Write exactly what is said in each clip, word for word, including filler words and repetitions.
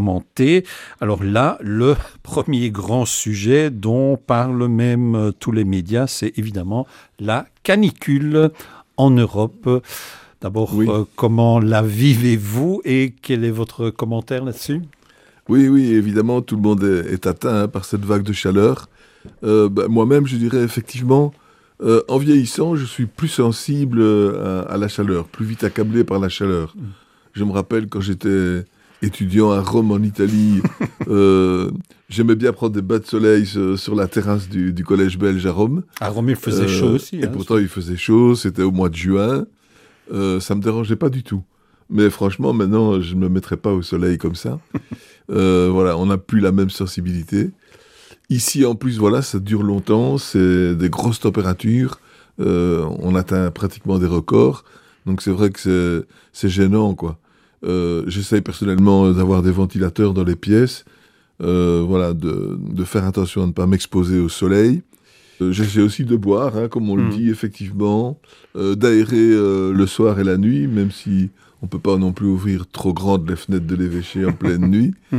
commenter. Alors là, le premier grand sujet dont parlent même tous les médias, c'est évidemment la canicule en Europe. D'abord, oui. euh, comment la vivez-vous et quel est votre commentaire là-dessus ? Oui, oui, évidemment, tout le monde est, est atteint hein, par cette vague de chaleur. Euh, bah, moi-même, je dirais effectivement, euh, en vieillissant, je suis plus sensible à, à la chaleur, plus vite accablé par la chaleur. Mmh. Je me rappelle quand j'étais étudiant à Rome, en Italie, euh, j'aimais bien prendre des bas de soleil sur, sur la terrasse du, du collège belge à Rome. À Rome, il faisait euh, chaud aussi. Et hein, pourtant, ça. il faisait chaud, c'était au mois de juin. Euh, ça ne me dérangeait pas du tout. Mais franchement, maintenant, je ne me mettrais pas au soleil comme ça. euh, voilà, on n'a plus la même sensibilité. Ici, en plus, voilà, ça dure longtemps, c'est des grosses températures, euh, on atteint pratiquement des records, donc c'est vrai que c'est, c'est gênant, quoi. Euh, j'essaye personnellement d'avoir des ventilateurs dans les pièces, euh, voilà, de, de faire attention à ne pas m'exposer au soleil. Euh, j'essaie aussi de boire, hein, comme on mmh. le dit, effectivement, euh, d'aérer euh, le soir et la nuit, même si on ne peut pas non plus ouvrir trop grandes les fenêtres de l'évêché en pleine nuit. Mmh.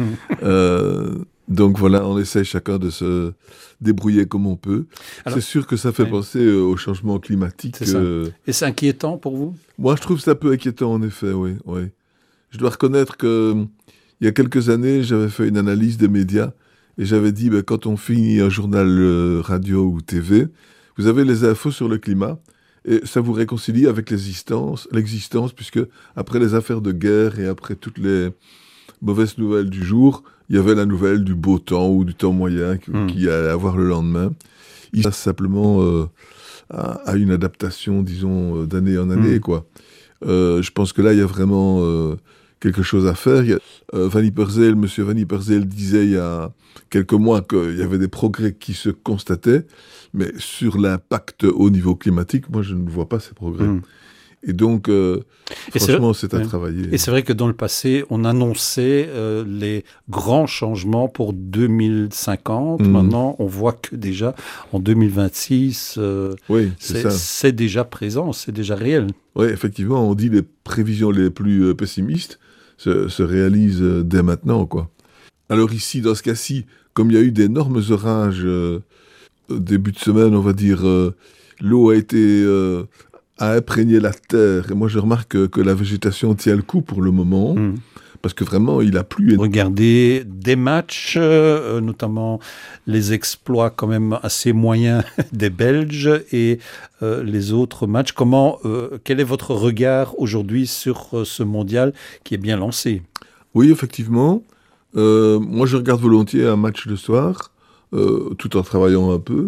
Euh, Donc voilà, on essaie chacun de se débrouiller comme on peut. Alors, c'est sûr que ça fait ouais. penser au changement climatique. C'est euh... ça. Et c'est inquiétant pour vous ? Moi, je trouve ça un peu inquiétant, en effet, oui. oui. Je dois reconnaître qu'il y a quelques années, j'avais fait une analyse des médias et j'avais dit, ben, quand on finit un journal euh, radio ou T V, vous avez les infos sur le climat et ça vous réconcilie avec l'existence, l'existence puisque après les affaires de guerre et après toutes les mauvaises nouvelles du jour, il y avait la nouvelle du beau temps ou du temps moyen qui, mmh. qui allait avoir le lendemain. Il passe simplement euh, à, à une adaptation, disons, euh, d'année en année, mmh. quoi. Euh, je pense que là, il y a vraiment euh, quelque chose à faire. Il y a, euh, Van Ypersel, monsieur Van Ypersel disait il y a quelques mois qu'il y avait des progrès qui se constataient, mais sur l'impact au niveau climatique, moi, je ne vois pas ces progrès. Mmh. Et donc, euh, et franchement, c'est, c'est à ouais. travailler. Et c'est vrai que dans le passé, on annonçait euh, les grands changements pour deux mille cinquante. Mmh. Maintenant, on voit que déjà, en deux mille vingt-six, euh, oui, c'est, c'est, ça. c'est déjà présent, c'est déjà réel. Oui, effectivement, on dit les prévisions les plus euh, pessimistes se, se réalisent euh, dès maintenant, quoi. Alors ici, dans ce cas-ci, comme il y a eu d'énormes orages euh, au début de semaine, on va dire, euh, l'eau a été... Euh, a imprégné la terre. Et moi, je remarque que, que la végétation tient le coup pour le moment, mmh. parce que vraiment, il a plu. Regardez des matchs, euh, notamment les exploits quand même assez moyens des Belges et euh, les autres matchs. Comment, euh, quel est votre regard aujourd'hui sur euh, ce mondial qui est bien lancé ? Oui, effectivement. Euh, moi, je regarde volontiers un match le soir, euh, tout en travaillant un peu.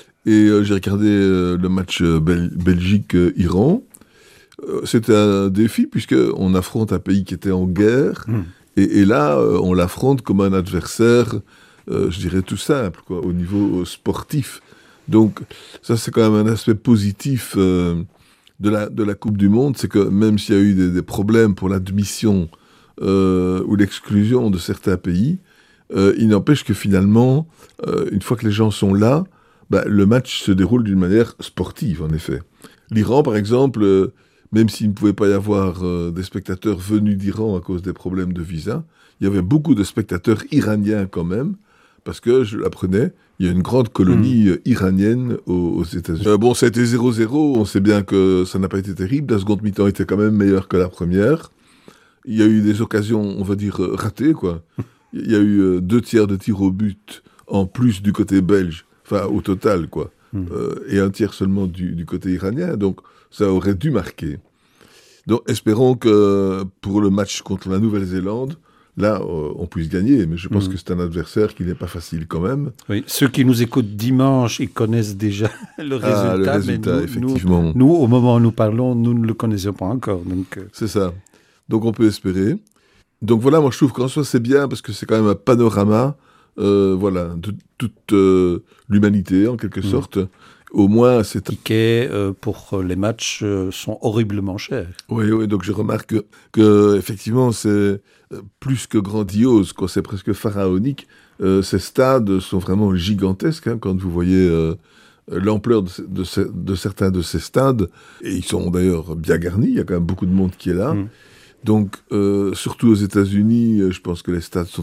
Et euh, j'ai regardé euh, le match euh, Bel- Belgique-Iran. Euh, c'était un défi puisqu'on affronte un pays qui était en guerre. Mmh. Et, et là, euh, on l'affronte comme un adversaire, euh, je dirais tout simple, quoi, au niveau sportif. Donc ça, c'est quand même un aspect positif euh, de, la, de la Coupe du Monde. C'est que même s'il y a eu des, des problèmes pour l'admission euh, ou l'exclusion de certains pays, euh, il n'empêche que finalement, euh, une fois que les gens sont là, bah, le match se déroule d'une manière sportive, en effet. L'Iran, par exemple, euh, même s'il ne pouvait pas y avoir euh, des spectateurs venus d'Iran à cause des problèmes de visa, il y avait beaucoup de spectateurs iraniens quand même, parce que, je l'apprenais, il y a une grande colonie mmh. iranienne aux, aux États-Unis. Euh, bon, ça a été zéro zéro, on sait bien que ça n'a pas été terrible, la seconde mi-temps était quand même meilleure que la première. Il y a eu des occasions, on va dire, ratées, quoi. Il y a eu euh, deux tiers de tirs au but en plus du côté belge. Enfin, au total, quoi. Mmh. Euh, et un tiers seulement du, du côté iranien. Donc, ça aurait dû marquer. Donc, espérons que pour le match contre la Nouvelle-Zélande, là, euh, on puisse gagner. Mais je pense mmh. que c'est un adversaire qui n'est pas facile quand même. Oui, ceux qui nous écoutent dimanche, ils connaissent déjà le résultat. Ah, le résultat, mais nous, effectivement. Nous, nous, au moment où nous parlons, nous ne le connaissions pas encore. Donc, euh... C'est ça. Donc, on peut espérer. Donc, voilà, moi, je trouve qu'en soi, c'est bien parce que c'est quand même un panorama Euh, voilà, de toute euh, l'humanité, en quelque mmh. sorte. Au moins, c'est... Les tickets euh, pour les matchs euh, sont horriblement chers. Oui, oui, donc je remarque que, que effectivement, c'est plus que grandiose, quoi. C'est presque pharaonique. Euh, ces stades sont vraiment gigantesques, hein, quand vous voyez euh, l'ampleur de, de, de certains de ces stades. Et ils sont d'ailleurs bien garnis, il y a quand même beaucoup de monde qui est là. Mmh. Donc, euh, surtout aux États-Unis, je pense que les stades sont